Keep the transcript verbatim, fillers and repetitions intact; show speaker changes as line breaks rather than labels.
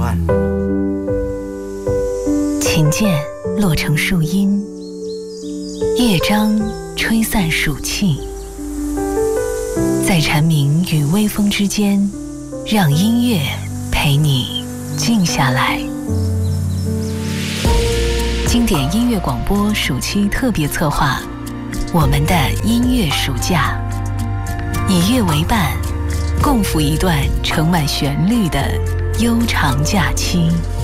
伴。
琴键落成树荫，乐章吹散暑气，在蝉鸣与微风之间，让音乐陪你静下来。经典音乐广播暑期特别策划，我们的音乐暑假，以乐为伴，共赴一段盛满旋律的悠长假期。